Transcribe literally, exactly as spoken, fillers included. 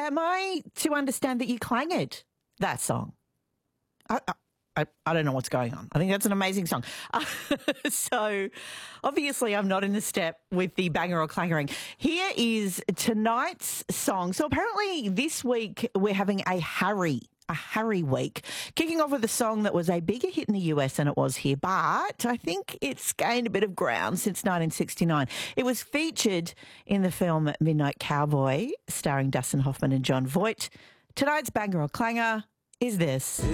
am I to understand that you clanged that song? I, I, I don't know what's going on. I think that's an amazing song. Uh, so obviously I'm not in the step with the banger or clangering. Here is tonight's song. So apparently this week we're having a Harry A Harry week, kicking off with a song that was a bigger hit in the U S than it was here, but I think it's gained a bit of ground since nineteen sixty-nine. It was featured in the film Midnight Cowboy, starring Dustin Hoffman and John Voight. Tonight's banger or clanger is this.